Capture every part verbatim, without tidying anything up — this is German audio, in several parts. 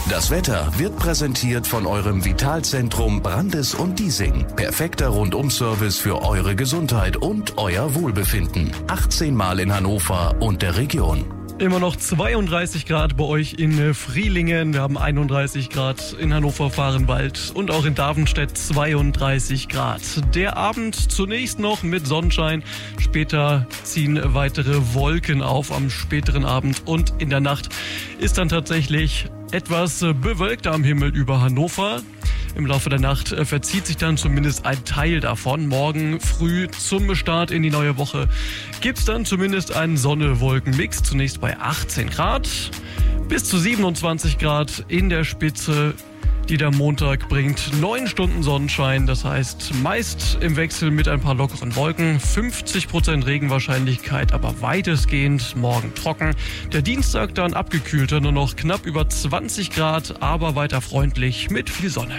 Das Wetter wird präsentiert von eurem Vitalzentrum Brandes und Diesing. Perfekter Rundum-Service für eure Gesundheit und euer Wohlbefinden. achtzehn Mal in Hannover und der Region. Immer noch zweiunddreißig Grad bei euch in Frielingen. Wir haben einunddreißig Grad in Hannover-Fahrenwald und auch in Davenstedt zweiunddreißig Grad. Der Abend zunächst noch mit Sonnenschein. Später ziehen weitere Wolken auf am späteren Abend und in der Nacht ist dann tatsächlich etwas bewölkter am Himmel über Hannover. Im Laufe der Nacht verzieht sich dann zumindest ein Teil davon. Morgen früh zum Start in die neue Woche gibt's dann zumindest einen Sonne-Wolken-Mix. Zunächst bei achtzehn Grad bis zu siebenundzwanzig Grad in der Spitze, die der Montag bringt. Neun Stunden Sonnenschein, das heißt meist im Wechsel mit ein paar lockeren Wolken. fünfzig Prozent Regenwahrscheinlichkeit, aber weitestgehend morgen trocken. Der Dienstag dann abgekühlter, nur noch knapp über zwanzig Grad, aber weiter freundlich mit viel Sonne.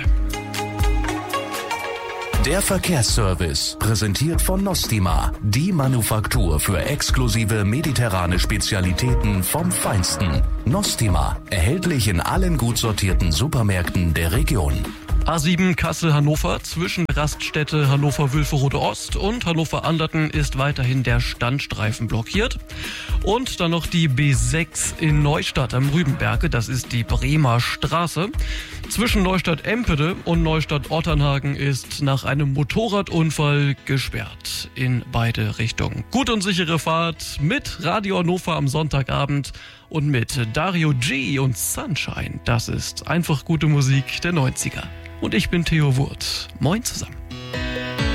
Der Verkehrsservice, präsentiert von Nostima, die Manufaktur für exklusive mediterrane Spezialitäten vom Feinsten. Nostima, erhältlich in allen gut sortierten Supermärkten der Region. A sieben Kassel-Hannover zwischen Raststätte Hannover-Wülferode Ost und Hannover-Anderten ist weiterhin der Standstreifen blockiert. Und dann noch die B sechs in Neustadt am Rübenberge, das ist die Bremer Straße. Zwischen Neustadt-Empede und Neustadt-Orternhagen ist nach einem Motorradunfall gesperrt in beide Richtungen. Gut und sichere Fahrt mit Radio Hannover am Sonntagabend und mit Dario G und Sunshine. Das ist einfach gute Musik der neunziger. Und ich bin Theo Wurth. Moin zusammen.